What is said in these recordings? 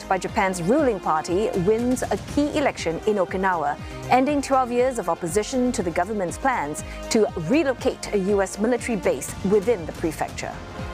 by Japan's ruling party wins a key election in Okinawa, ending 12 years of opposition to the government's plans to relocate a U.S. military base within the prefecture.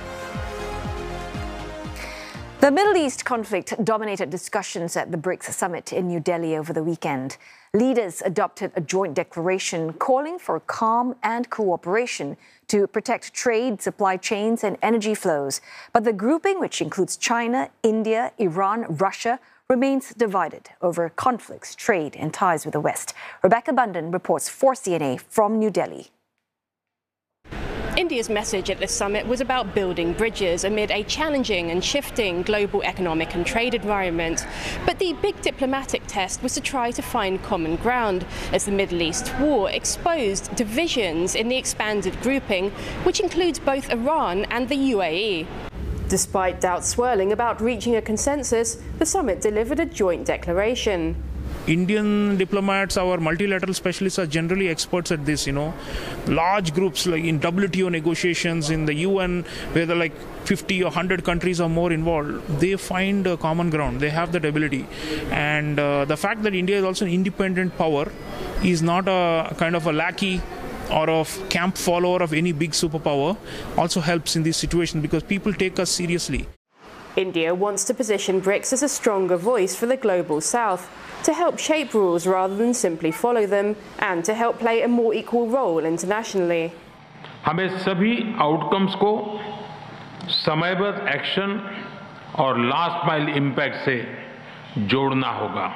The Middle East conflict dominated discussions at the BRICS summit in New Delhi over the weekend. Leaders adopted a joint declaration calling for calm and cooperation to protect trade, supply chains and energy flows. But the grouping, which includes China, India, Iran, Russia, remains divided over conflicts, trade and ties with the West. Rebecca Bundan reports for CNA from New Delhi. India's message at this summit was about building bridges amid a challenging and shifting global economic and trade environment. But the big diplomatic test was to try to find common ground, as the Middle East war exposed divisions in the expanded grouping, which includes both Iran and the UAE. Despite doubts swirling about reaching a consensus, the summit delivered a joint declaration. Indian diplomats, our multilateral specialists are generally experts at this, Large groups like in WTO negotiations, in the UN, where there are like 50 or 100 countries or more involved, they find a common ground. They have that ability. And the fact that India is also an independent power is not a kind of a lackey or a camp follower of any big superpower also helps in this situation because people take us seriously. India wants to position BRICS as a stronger voice for the global south, to help shape rules rather than simply follow them, and to help play a more equal role internationally. हमें सभी outcomes को समयबद्ध action और last mile impact से जोड़ना होगा।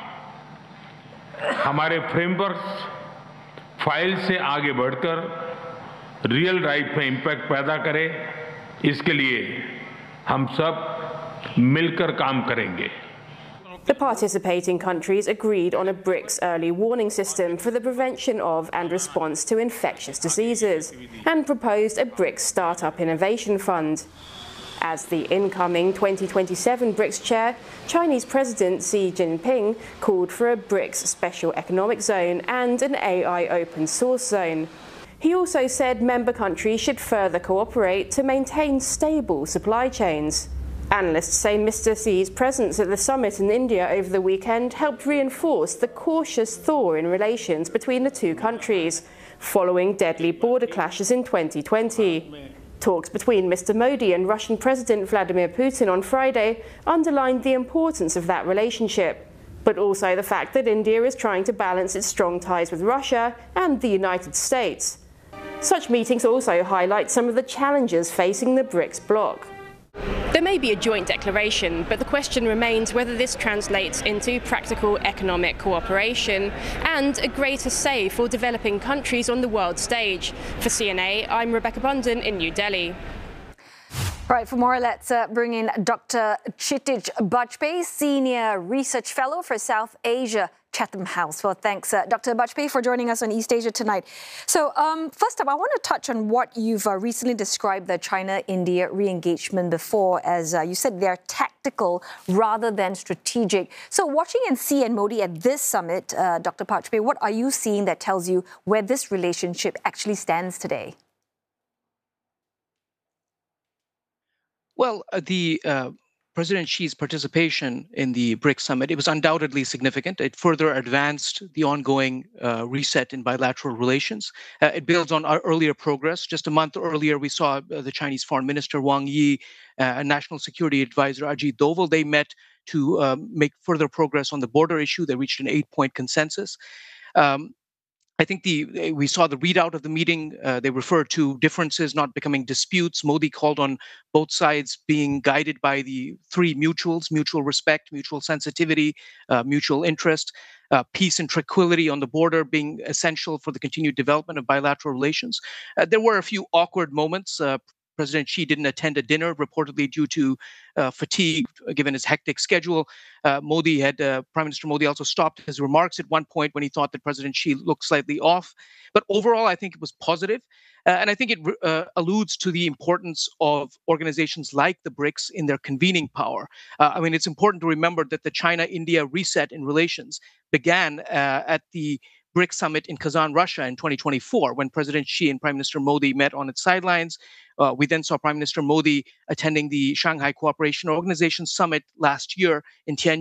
हमारे frameworks file से आगे बढ़कर रियल लाइफ में इम्पैक्ट पैदा करे, इसके लिए हम सब मिलकर काम करेंगे। The participating countries agreed on a BRICS early warning system for the prevention of and response to infectious diseases, and proposed a BRICS Startup Innovation Fund. As the incoming 2027 BRICS chair, Chinese President Xi Jinping called for a BRICS Special Economic Zone and an AI open source zone. He also said member countries should further cooperate to maintain stable supply chains. Analysts say Mr. Xi's presence at the summit in India over the weekend helped reinforce the cautious thaw in relations between the two countries, following deadly border clashes in 2020. Talks between Mr. Modi and Russian President Vladimir Putin on Friday underlined the importance of that relationship, but also the fact that India is trying to balance its strong ties with Russia and the United States. Such meetings also highlight some of the challenges facing the BRICS bloc. There may be a joint declaration, but the question remains whether this translates into practical economic cooperation and a greater say for developing countries on the world stage. For CNA, I'm Rebecca Bundan in New Delhi. Right, for more, let's bring in Dr. Kshitij Bajpai, Senior Research Fellow for South Asia, Chatham House. Well, thanks, Dr. Bajpai, for joining us on East Asia tonight. So, first up, I want to touch on what you've recently described the China-India re-engagement before as, you said, they're tactical rather than strategic. So, watching Xi and Modi at this summit, Dr. Bajpai, what are you seeing that tells you where this relationship actually stands today? Well, President Xi's participation in the BRICS summit, it was undoubtedly significant. It further advanced the ongoing reset in bilateral relations. It builds on our earlier progress. Just a month earlier, we saw the Chinese Foreign Minister Wang Yi and National Security Advisor Ajit Doval. They met to make further progress on the border issue. They reached an 8-point consensus. I think we saw the readout of the meeting. They referred to differences not becoming disputes. Modi called on both sides being guided by the three mutuals: mutual respect, mutual sensitivity, mutual interest, peace and tranquility on the border being essential for the continued development of bilateral relations. There were a few awkward moments. President Xi didn't attend a dinner, reportedly due to fatigue, given his hectic schedule. Prime Minister Modi also stopped his remarks at one point when he thought that President Xi looked slightly off. But overall, I think it was positive. And I think it alludes to the importance of organizations like the BRICS in their convening power. It's important to remember that the China-India reset in relations began at the BRICS summit in Kazan, Russia in 2024, when President Xi and Prime Minister Modi met on its sidelines. We then saw Prime Minister Modi attending the Shanghai Cooperation Organization summit last year in Tianjin.